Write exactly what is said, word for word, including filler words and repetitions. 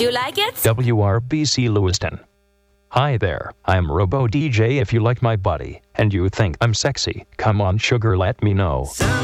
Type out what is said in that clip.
Do you like it? W R B C Lewiston. Hi there, I'm Robo D J. If you like my body and you think I'm sexy, come on sugar, let me know.